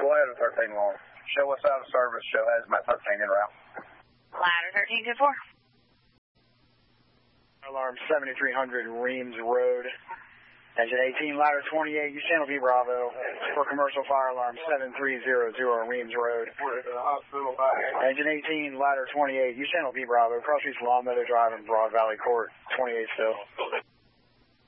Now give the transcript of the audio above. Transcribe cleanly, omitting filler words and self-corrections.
Go ahead with 13 long. Show us out of service. Show hazmat 13 en route. Ladder 1324. Alarm 7300 Reams Road. Engine 18, ladder 28, you channel B Bravo for commercial fire alarm 7300 Reams Road. Engine 18, ladder 28, you channel B Bravo, Cross Streets Long Meadow Drive and Broad Valley Court, 28 still.